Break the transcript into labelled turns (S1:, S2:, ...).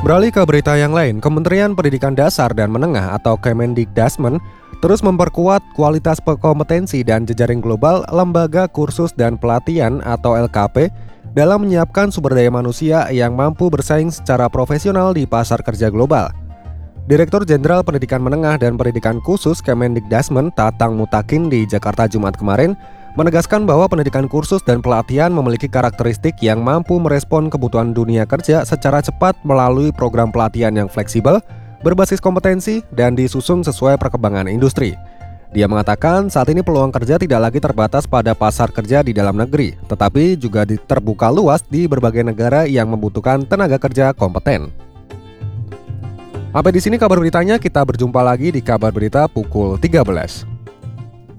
S1: Beralih ke berita yang lain, Kementerian Pendidikan Dasar dan Menengah atau Kemendikdasmen terus memperkuat kualitas kompetensi dan jejaring global lembaga kursus dan pelatihan atau LKP dalam menyiapkan sumber daya manusia yang mampu bersaing secara profesional di pasar kerja global. Direktur Jenderal Pendidikan Menengah dan Pendidikan Khusus Kemendikdasmen Tatang Mutakin di Jakarta Jumat kemarin menegaskan bahwa pendidikan kursus dan pelatihan memiliki karakteristik yang mampu merespon kebutuhan dunia kerja secara cepat melalui program pelatihan yang fleksibel, berbasis kompetensi, dan disusun sesuai perkembangan industri. Dia mengatakan saat ini peluang kerja tidak lagi terbatas pada pasar kerja di dalam negeri, tetapi juga terbuka luas di berbagai negara yang membutuhkan tenaga kerja kompeten. Sampai di sini kabar beritanya, kita berjumpa lagi di kabar berita pukul 13.